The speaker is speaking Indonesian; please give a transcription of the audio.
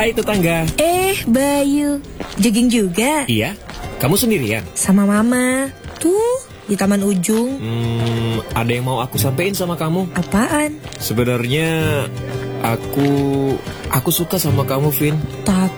Hai tetangga. Bayu, jogging juga? Iya, kamu sendirian? Sama mama. Tuh, di taman ujung. Ada yang mau aku sampein sama kamu. Apaan? Sebenarnya aku suka sama kamu, Vin. Tapi